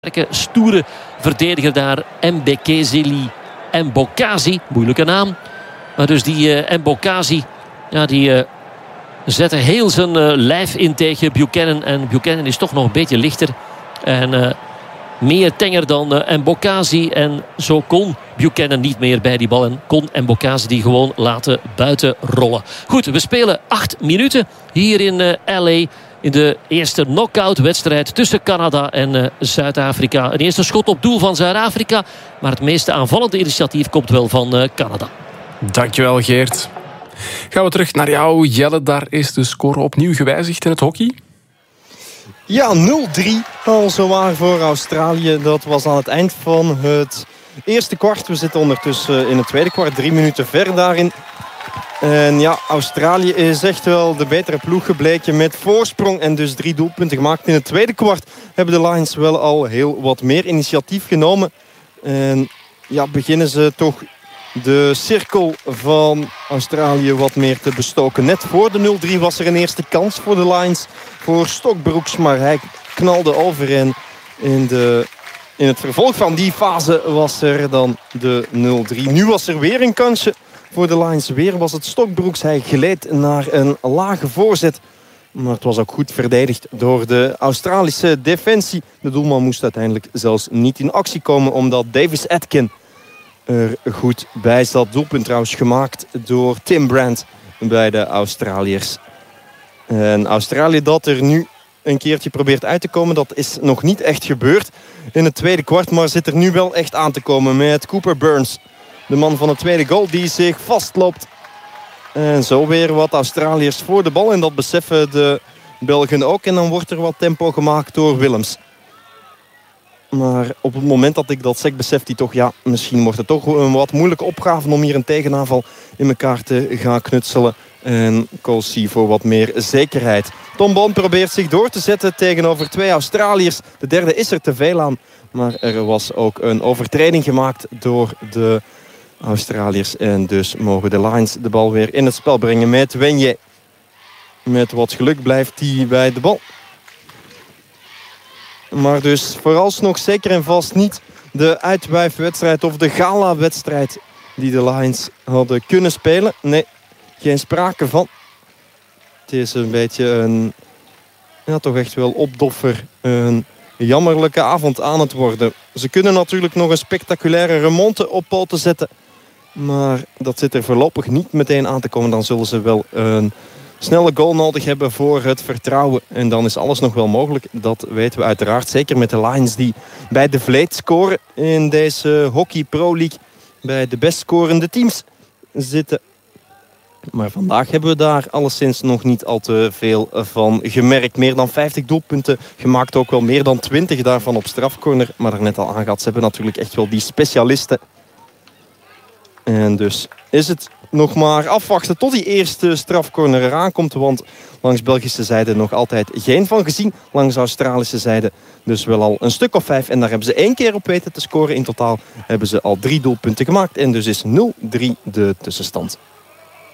stoere verdediger daar, Mbekezeli Mbokazi, moeilijke naam. Maar dus die Mbokazi, ja, die zette heel zijn lijf in tegen Buchanan. En Buchanan is toch nog een beetje lichter. En meer tenger dan Mbokazi. En zo kon Buchanan niet meer bij die bal. En kon Mbokazi die gewoon laten buiten rollen. Goed, we spelen 8 minuten hier in LA. In de eerste knock-out wedstrijd tussen Canada en Zuid-Afrika. Een eerste schot op doel van Zuid-Afrika. Maar het meeste aanvallende initiatief komt wel van Canada. Dankjewel, Geert. Gaan we terug naar jou, Jelle. Daar is de score opnieuw gewijzigd in het hockey. Ja, 0-3 al zowaar voor Australië. Dat was aan het eind van het eerste kwart. We zitten ondertussen in het tweede kwart. 3 minuten ver daarin. En ja, Australië is echt wel de betere ploeg gebleken met voorsprong. En dus 3 doelpunten gemaakt in het tweede kwart. Hebben de Lions wel al heel wat meer initiatief genomen. En ja, beginnen ze toch de cirkel van Australië wat meer te bestoken. Net voor de 0-3 was er een eerste kans voor de Lions. Voor Stockbrooks, maar hij knalde over. En in het vervolg van die fase was er dan de 0-3. Nu was er weer een kansje voor de Lions. Weer was het Stockbrooks. Hij gleed naar een lage voorzet. Maar het was ook goed verdedigd door de Australische defensie. De doelman moest uiteindelijk zelfs niet in actie komen, omdat Davis Atkin er goed bij zat. Doelpunt trouwens gemaakt door Tim Brandt bij de Australiërs. En Australië dat er nu een keertje probeert uit te komen, dat is nog niet echt gebeurd in het tweede kwart. Maar zit er nu wel echt aan te komen met Cooper Burns. De man van het tweede goal die zich vastloopt. En zo weer wat Australiërs voor de bal. En dat beseffen de Belgen ook. En dan wordt er wat tempo gemaakt door Willems. Maar op het moment dat ik dat zeg, beseft hij toch, ja, misschien wordt het toch een wat moeilijke opgave om hier een tegenaanval in elkaar te gaan knutselen. En Colsey voor wat meer zekerheid. Tom Bond probeert zich door te zetten tegenover 2 Australiërs. De derde is er te veel aan. Maar er was ook een overtreding gemaakt door de Australiërs. En dus mogen de Lions de bal weer in het spel brengen met Wenje. Met wat geluk blijft hij bij de bal. Maar dus vooralsnog zeker en vast niet de uitwuifwedstrijd of de gala-wedstrijd die de Lions hadden kunnen spelen. Nee, geen sprake van. Het is een beetje een, ja, toch echt wel opdoffer, een jammerlijke avond aan het worden. Ze kunnen natuurlijk nog een spectaculaire remonte op poten zetten. Maar dat zit er voorlopig niet meteen aan te komen. Dan zullen ze wel een snelle goal nodig hebben voor het vertrouwen. En dan is alles nog wel mogelijk. Dat weten we uiteraard. Zeker met de Lions die bij de Vleet scoren in deze Hockey Pro League. Bij de best scorende teams zitten. Maar vandaag hebben we daar alleszins nog niet al te veel van gemerkt. Meer dan 50 doelpunten gemaakt. Ook wel meer dan 20 daarvan op strafcorner. Maar er net al aangehad. Ze hebben natuurlijk echt wel die specialisten. En dus is het nog maar afwachten tot die eerste strafcorner eraan komt. Want langs Belgische zijde nog altijd geen van gezien. Langs Australische zijde dus wel al een stuk of 5. En daar hebben ze 1 keer op weten te scoren. In totaal hebben ze al 3 doelpunten gemaakt. En dus is 0-3 de tussenstand.